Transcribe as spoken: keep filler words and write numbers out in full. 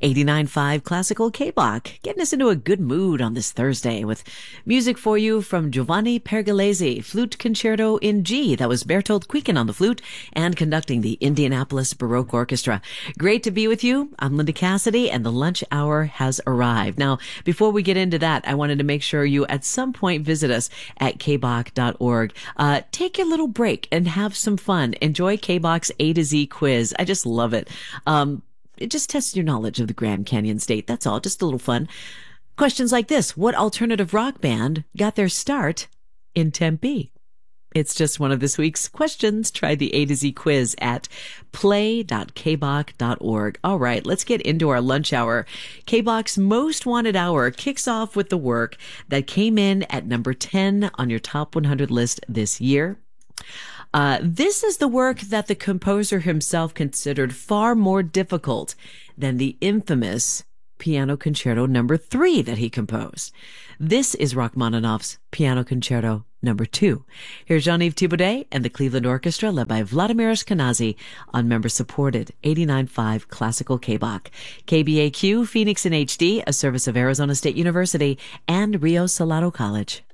eighty-nine point five Classical K-Bach, getting us into a good mood on this Thursday with music for you from Giovanni Pergolesi, Flute Concerto in G. That was Bertold Quicken on the flute and conducting the Indianapolis Baroque Orchestra. Great to be with you. I'm Linda Cassidy, and the lunch hour has arrived. Now, before we get into that, I wanted to make sure you at some point visit us at k bach dot org. Uh, take your little break and have some fun. Enjoy K-Bach's A to Z quiz. I just love it. Um, It just tests your knowledge of the Grand Canyon State. That's all. Just a little fun. Questions like this. What alternative rock band got their start in Tempe? It's just one of this week's questions. Try the A to Z quiz at play dot k bach dot org. All right, let's get into our lunch hour. K-Bach's Most Wanted Hour kicks off with the work that came in at number ten on your top one hundred list this year. Uh, this is the work that the composer himself considered far more difficult than the infamous Piano Concerto number three that he composed. This is Rachmaninoff's Piano Concerto number two. Here's Jean-Yves Thibaudet and the Cleveland Orchestra led by Vladimir Ashkenazy on member-supported eighty-nine point five Classical K-Bach. K B A Q, Phoenix in H D, a service of Arizona State University and Rio Salado College.